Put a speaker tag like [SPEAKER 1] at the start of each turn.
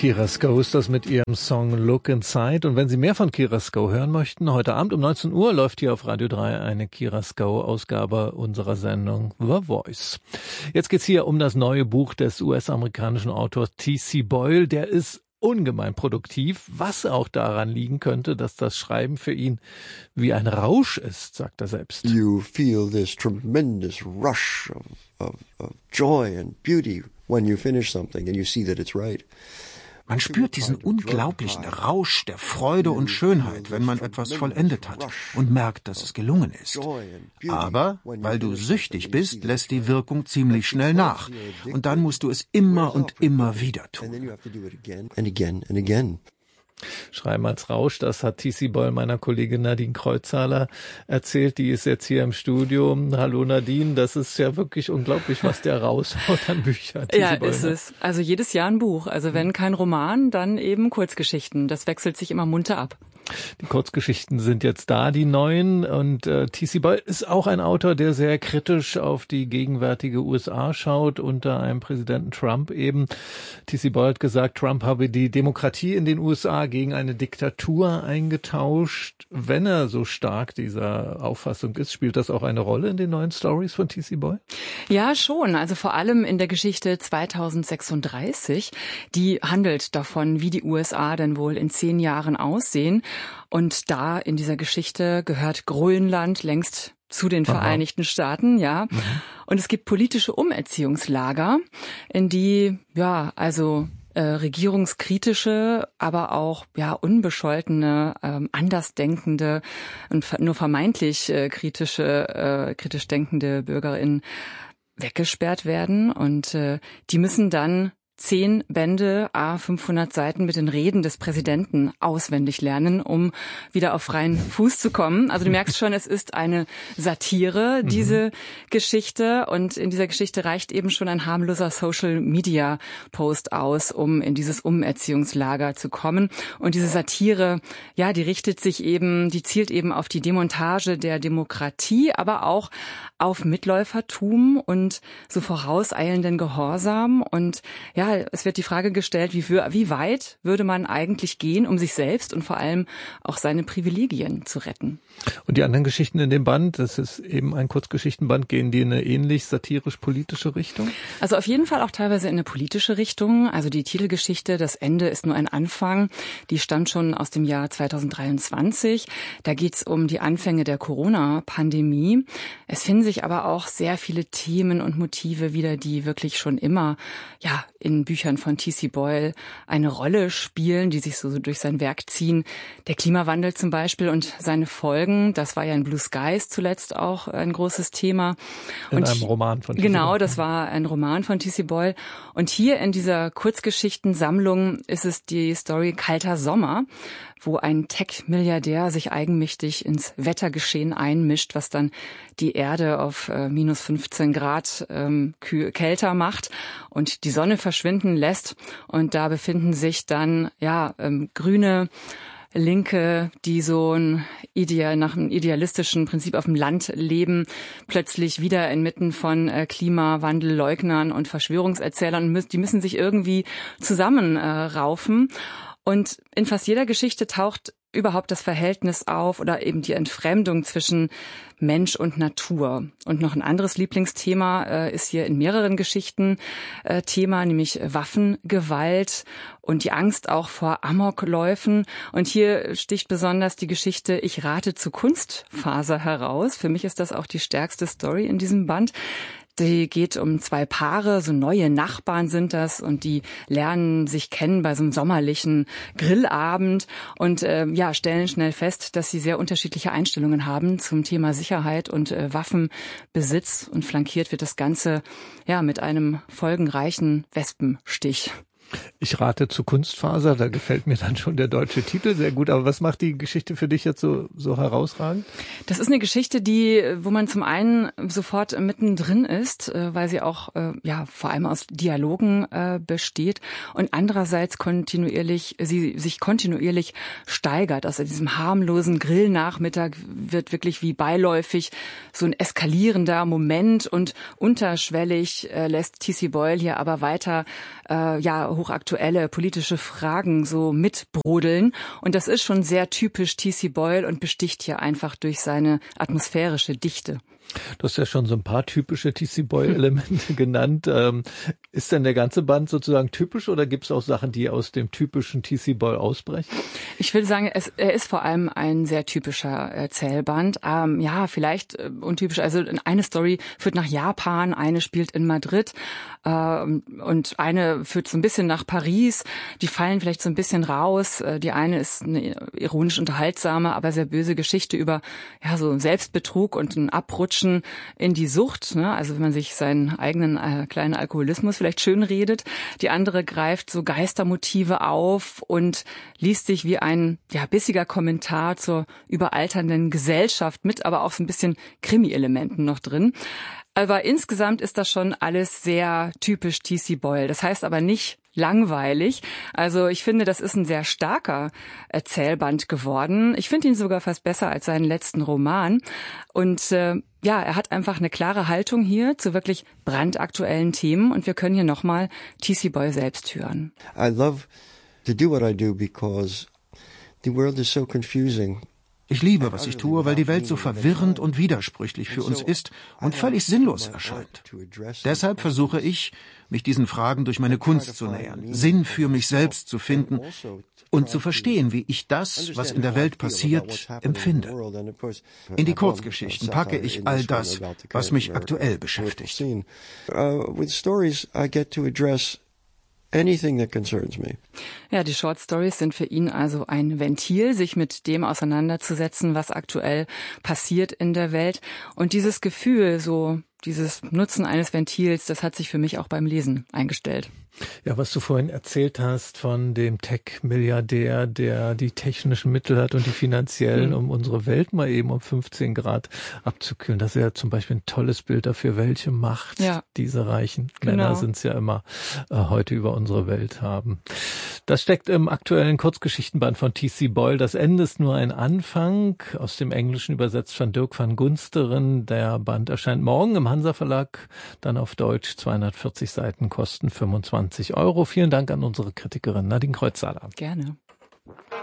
[SPEAKER 1] Kira Sko ist das mit ihrem Song Look Inside. Und wenn Sie mehr von Kira Sko hören möchten, heute Abend um 19 Uhr läuft hier auf Radio 3 eine Kira Sko-Ausgabe unserer Sendung The Voice. Jetzt geht's hier um das neue Buch des US-amerikanischen Autors T.C. Boyle. Der ist ungemein produktiv, was auch daran liegen könnte, dass das Schreiben für ihn wie ein Rausch ist, sagt er selbst.
[SPEAKER 2] You feel this tremendous rush of joy and beauty when you finish something and you see that it's right.
[SPEAKER 3] Man spürt diesen unglaublichen Rausch der Freude und Schönheit, wenn man etwas vollendet hat und merkt, dass es gelungen ist. Aber, weil du süchtig bist, lässt die Wirkung ziemlich schnell nach. Und dann musst du es immer und immer wieder tun.
[SPEAKER 1] Schreiben als Rausch, das hat T.C. Boyle meiner Kollegin Nadine Kreuzhaler erzählt. Die ist jetzt hier im Studio. Hallo Nadine, das ist ja wirklich unglaublich, was der raushaut an Büchern.
[SPEAKER 4] Ja, ist es. Also jedes Jahr ein Buch. Also wenn kein Roman, dann eben Kurzgeschichten. Das wechselt sich immer munter ab.
[SPEAKER 1] Die Kurzgeschichten sind jetzt da, die neuen. Und T.C. Boyle ist auch ein Autor, der sehr kritisch auf die gegenwärtige USA schaut, unter einem Präsidenten Trump eben. T.C. Boyle hat gesagt, Trump habe die Demokratie in den USA gegen eine Diktatur eingetauscht. Wenn er so stark dieser Auffassung ist, spielt das auch eine Rolle in den neuen Stories von T.C. Boyle?
[SPEAKER 4] Ja, schon. Also vor allem in der Geschichte 2036. Die handelt davon, wie die USA denn wohl in 10 Jahren aussehen. Und da in dieser Geschichte gehört Grönland längst zu den Vereinigten Staaten, ja. Mhm. Und es gibt politische Umerziehungslager, in die, ja, also regierungskritische, aber auch ja unbescholtene, andersdenkende und nur vermeintlich kritisch denkende BürgerInnen weggesperrt werden. Und die müssen dann 10 Bände, 500 Seiten mit den Reden des Präsidenten auswendig lernen, um wieder auf freien Fuß zu kommen. Also du merkst schon, es ist eine Satire, diese Geschichte. Und in dieser Geschichte reicht eben schon ein harmloser Social-Media-Post aus, um in dieses Umerziehungslager zu kommen. Und diese Satire, ja, die zielt eben auf die Demontage der Demokratie, aber auch auf Mitläufertum und so vorauseilenden Gehorsam. Und ja, es wird die Frage gestellt, wie weit würde man eigentlich gehen, um sich selbst und vor allem auch seine Privilegien zu retten.
[SPEAKER 1] Und die anderen Geschichten in dem Band, das ist eben ein Kurzgeschichtenband, gehen die in eine ähnlich satirisch-politische Richtung?
[SPEAKER 4] Also auf jeden Fall auch teilweise in eine politische Richtung. Also die Titelgeschichte, das Ende ist nur ein Anfang, die stammt schon aus dem Jahr 2023. Da geht's um die Anfänge der Corona-Pandemie. Es finden sich aber auch sehr viele Themen und Motive wieder, die wirklich schon immer ja in Büchern von T.C. Boyle eine Rolle spielen, die sich so durch sein Werk ziehen. Der Klimawandel zum Beispiel und seine Folgen, das war ja in Blue Skies zuletzt auch ein großes Thema.
[SPEAKER 1] In einem Roman von T.C. Boyle.
[SPEAKER 4] Genau, das war ein Roman von T.C. Boyle. Und hier in dieser Kurzgeschichtensammlung ist es die Story Kalter Sommer, wo ein Tech-Milliardär sich eigenmächtig ins Wettergeschehen einmischt, was dann die Erde auf minus 15 Grad kälter macht und die Sonne verschwinden lässt. Und da befinden sich dann grüne Linke, die so nach einem idealistischen Prinzip auf dem Land leben, plötzlich wieder inmitten von Klimawandelleugnern und Verschwörungserzählern. Die müssen sich irgendwie zusammenraufen. Und in fast jeder Geschichte taucht überhaupt das Verhältnis auf oder eben die Entfremdung zwischen Mensch und Natur. Und noch ein anderes Lieblingsthema ist hier in mehreren Geschichten Thema, nämlich Waffengewalt und die Angst auch vor Amokläufen. Und hier sticht besonders die Geschichte Ich rate zu Kunstfaser heraus. Für mich ist das auch die stärkste Story in diesem Band. Die geht um 2 Paare, so neue Nachbarn sind das und die lernen sich kennen bei so einem sommerlichen Grillabend und stellen schnell fest, dass sie sehr unterschiedliche Einstellungen haben zum Thema Sicherheit und Waffenbesitz und flankiert wird das Ganze mit einem folgenreichen Wespenstich.
[SPEAKER 1] Ich rate zu Kunstfaser, da gefällt mir dann schon der deutsche Titel sehr gut. Aber was macht die Geschichte für dich jetzt so herausragend?
[SPEAKER 4] Das ist eine Geschichte, wo man zum einen sofort mittendrin ist, weil sie auch vor allem aus Dialogen besteht und andererseits sich kontinuierlich steigert. Also in diesem harmlosen Grillnachmittag wird wirklich wie beiläufig so ein eskalierender Moment und unterschwellig lässt T.C. Boyle hier aber weiter hochaktuelle politische Fragen so mitbrodeln. Und das ist schon sehr typisch T.C. Boyle und besticht hier einfach durch seine atmosphärische Dichte.
[SPEAKER 1] Du hast ja schon so ein paar typische T.C. Boyle-Elemente genannt. Ist denn der ganze Band sozusagen typisch oder gibt es auch Sachen, die aus dem typischen T.C. Boyle ausbrechen?
[SPEAKER 4] Ich würde sagen, er ist vor allem ein sehr typischer Erzählband. Ja, vielleicht untypisch. Also eine Story führt nach Japan, eine spielt in Madrid und eine führt so ein bisschen nach Paris. Die fallen vielleicht so ein bisschen raus. Die eine ist eine ironisch unterhaltsame, aber sehr böse Geschichte über ja so Selbstbetrug und ein Abrutschen in die Sucht, ne? Also wenn man sich seinen eigenen kleinen Alkoholismus vielleicht schön redet. Die andere greift so Geistermotive auf und liest sich wie ein ja bissiger Kommentar zur überalternden Gesellschaft mit, aber auch so ein bisschen Krimi-Elementen noch drin. Aber insgesamt ist das schon alles sehr typisch T.C. Boyle. Das heißt aber nicht langweilig. Also ich finde, das ist ein sehr starker Erzählband geworden. Ich finde ihn sogar fast besser als seinen letzten Roman. Und ja, er hat einfach eine klare Haltung hier zu wirklich brandaktuellen Themen. Und wir können hier nochmal T.C. Boyle selbst hören.
[SPEAKER 2] I love to do what I do because the world is so confusing.
[SPEAKER 3] Ich liebe, was ich tue, weil die Welt so verwirrend und widersprüchlich für uns ist und völlig sinnlos erscheint. Deshalb versuche ich, mich diesen Fragen durch meine Kunst zu nähern, Sinn für mich selbst zu finden und zu verstehen, wie ich das, was in der Welt passiert, empfinde. In die Kurzgeschichten packe ich all das, was mich aktuell beschäftigt.
[SPEAKER 2] With stories I get to address anything that concerns me.
[SPEAKER 4] Ja, die Short Stories sind für ihn also ein Ventil, sich mit dem auseinanderzusetzen, was aktuell passiert in der Welt. Und dieses Gefühl, so dieses Nutzen eines Ventils, das hat sich für mich auch beim Lesen eingestellt.
[SPEAKER 1] Ja, was du vorhin erzählt hast von dem Tech-Milliardär, der die technischen Mittel hat und die finanziellen, um unsere Welt mal eben um 15 Grad abzukühlen. Das ist ja zum Beispiel ein tolles Bild dafür, welche Macht diese reichen Männer sind es ja immer heute über unsere Welt haben. Das steckt im aktuellen Kurzgeschichtenband von T.C. Boyle. Das Ende ist nur ein Anfang, aus dem Englischen übersetzt von Dirk van Gunsteren. Der Band erscheint morgen im Hansa Verlag, dann auf Deutsch, 240 Seiten, kosten 25 €. Vielen Dank an unsere Kritikerin Nadine Kreuzhaler.
[SPEAKER 4] Gerne.